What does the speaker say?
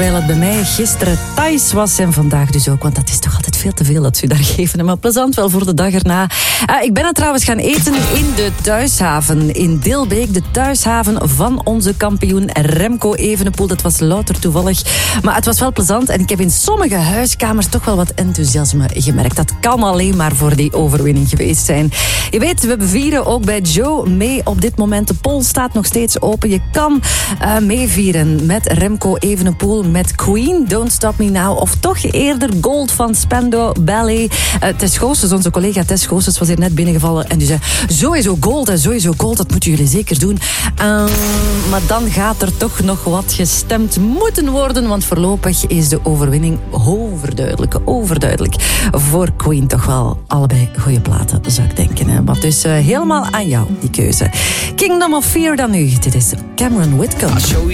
Terwijl het bij mij gisteren thuis was en vandaag dus ook, want dat is toch altijd veel te veel dat ze u daar geven. Maar plezant wel voor de dag erna. Ik ben er trouwens gaan eten in de thuishaven in Dilbeek. De thuishaven van onze kampioen Remco Evenepoel. Dat was louter toevallig. Maar het was wel plezant en ik heb in sommige huiskamers toch wel wat enthousiasme gemerkt. Dat kan alleen maar voor die overwinning geweest zijn. Je weet, we vieren ook bij Joe mee op dit moment. De poll staat nog steeds open. Je kan meevieren met Remco Evenepoel, met Queen, Don't Stop Me Now, of toch eerder Gold van Spandau Ballet. Tess Goossens, onze collega Tess Goossens, was hier net binnengevallen en die zei, sowieso Gold, dat moeten jullie zeker doen. Maar dan gaat er toch nog wat gestemd moeten worden, want voorlopig is de overwinning overduidelijk voor Queen. Toch wel allebei goede platen, zou ik denken. Hè? Maar dus helemaal aan jou, die keuze. Kingdom of Fear dan nu. Dit is Cameron Whitcomb.